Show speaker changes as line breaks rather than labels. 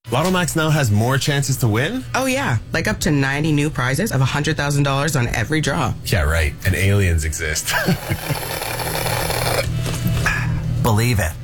Lotto Max now has more chances to win?
Oh, yeah. Like up to 90 new prizes of $100,000 on every draw.
Yeah, right. And aliens exist.
Believe it.